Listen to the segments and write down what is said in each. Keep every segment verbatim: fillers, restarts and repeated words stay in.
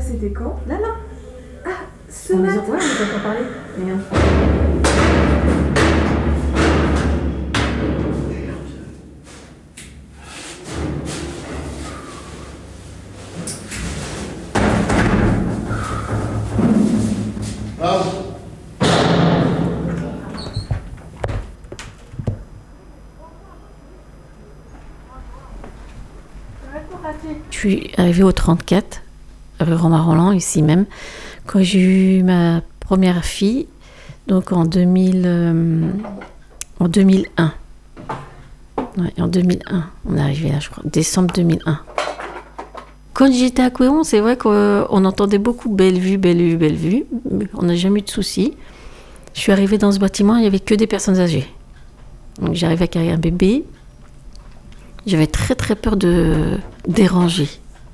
c'était quand? Là, là. Ah, ce On les matin. entend, on les entend parler. Mais, hein. Je suis arrivée au trente-quatre, rue Romain-Rolland, ici même, quand j'ai eu ma première fille, donc en, deux mille, euh, en deux mille un. Ouais, en deux mille un, on est arrivé là, je crois, décembre deux mille un. Quand j'étais à Couéron, c'est vrai qu'on entendait beaucoup Bellevue, Bellevue, Bellevue, mais on n'a jamais eu de soucis. Je suis arrivée dans ce bâtiment, il n'y avait que des personnes âgées. Donc j'arrivais avec un bébé. J'avais très très peur de déranger.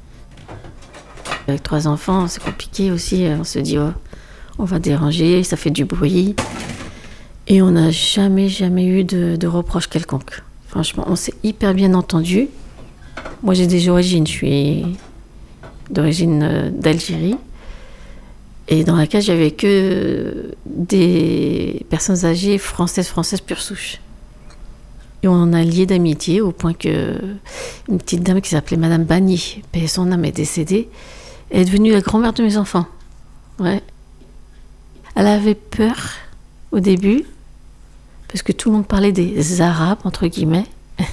Avec trois enfants, c'est compliqué aussi. On se dit, oh, on va déranger, ça fait du bruit. Et on n'a jamais, jamais eu de, de reproches quelconques. Franchement, on s'est hyper bien entendu. Moi, j'ai des origines. Je suis d'origine d'Algérie. Et dans la case, j'avais que des personnes âgées françaises, françaises pure souche. Et on a lié d'amitié au point que une petite dame qui s'appelait Madame Bagny, paix son âme, est décédée, est devenue la grand-mère de mes enfants. Ouais. Elle avait peur au début, parce que tout le monde parlait des Arabes, entre guillemets.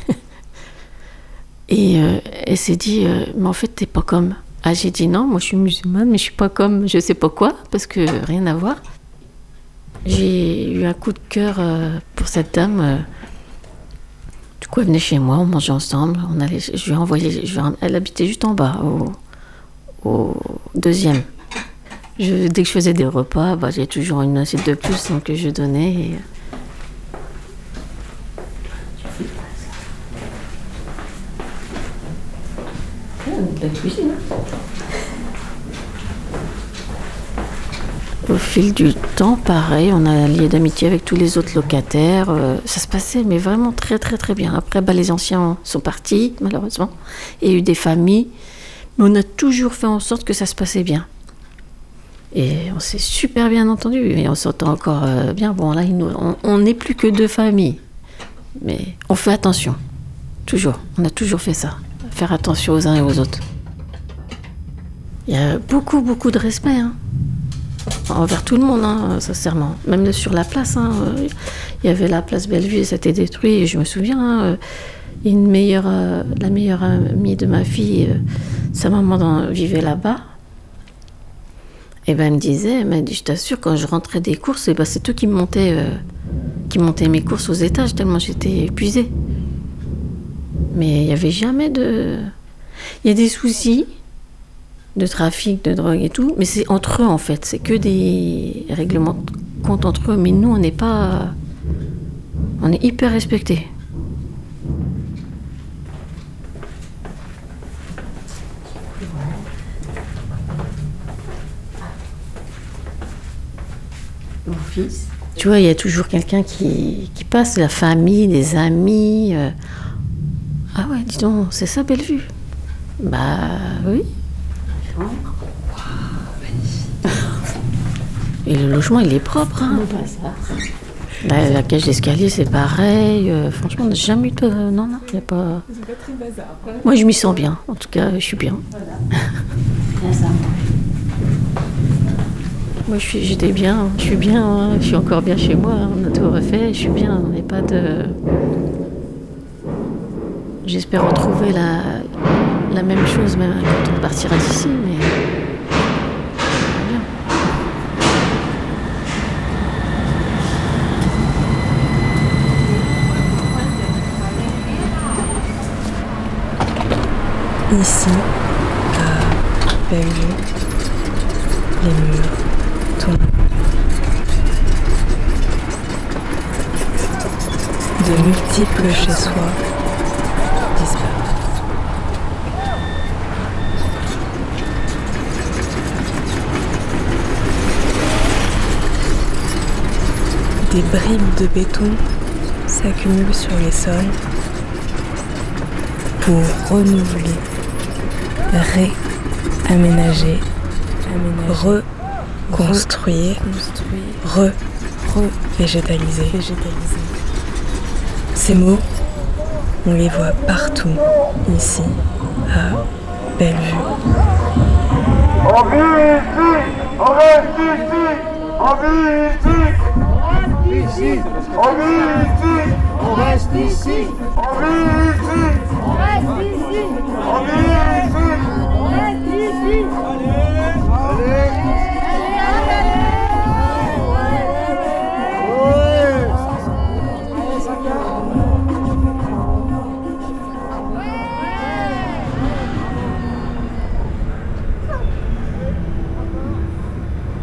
Et euh, elle s'est dit, euh, mais en fait, t'es pas comme. Ah, j'ai dit non, moi je suis musulmane, mais je suis pas comme je sais pas quoi, parce que rien à voir. J'ai eu un coup de cœur euh, pour cette dame. Euh, Du coup, elle venait chez moi, on mangeait ensemble. On allait, je lui ai envoyé, je lui ai, elle habitait juste en bas, au, au deuxième. Je, dès que je faisais des repas, bah, j'ai toujours une assiette de plus donc, que je donnais. Et... La cuisine. Au fil du temps, pareil, on a lié d'amitié avec tous les autres locataires. Euh, ça se passait, mais vraiment très, très, très bien. Après, bah, les anciens sont partis, malheureusement. Il y a eu des familles. Mais on a toujours fait en sorte que ça se passait bien. Et on s'est super bien entendu. Et on s'entend encore euh, bien. Bon, là, nous, on n'est plus que deux familles. Mais on fait attention. Toujours. On a toujours fait ça. Faire attention aux uns et aux autres. Il y a beaucoup, beaucoup de respect, hein. Envers tout le monde, hein, sincèrement. Même sur la place, hein, euh, il y avait la place Bellevue et ça a été détruit. Et je me souviens, hein, euh, une meilleure, euh, la meilleure amie de ma fille, euh, sa maman dans, vivait là-bas. Et ben elle me disait, elle m'a dit, je t'assure, quand je rentrais des courses, et ben c'est eux qui me montaient, euh, qui montaient mes courses aux étages tellement j'étais épuisée. Mais il n'y avait jamais de... Il y a des soucis de trafic, de drogue et tout, mais c'est entre eux en fait, c'est que des règlements de compte entre eux, mais nous on n'est pas... On est hyper respectés. Mon fils. Tu vois, il y a toujours quelqu'un qui, qui passe, la famille, des amis. Euh... Ah ouais, dis donc, c'est ça Bellevue? Bah oui. Et le logement, il est propre. Hein. Pas ça. La, la cage d'escalier, c'est pareil. Euh, franchement, on n'a jamais eu de... Non, non, il n'y a pas... C'est pas très bazar. Après. Moi, je m'y sens bien. En tout cas, je suis bien. Voilà. Bien ça. Moi, je suis, j'étais bien. Je suis bien. Hein. Je suis encore bien chez moi. On a tout refait. Je suis bien. On n'est pas de... J'espère retrouver la, la même chose même quand on partira d'ici, mais... Bien. Ici, à Bellevue, les murs tombent. De multiples chez soi disparaissent. Des bribes de béton s'accumulent sur les sols pour renouveler, réaménager Reconstruire. Re-végétaliser. Ces mots, on les voit partout, ici, à Bellevue. On vit ici, on reste ici, on vit ici, on vit ici, on reste ici, on vit ici, on reste ici, on vit ici.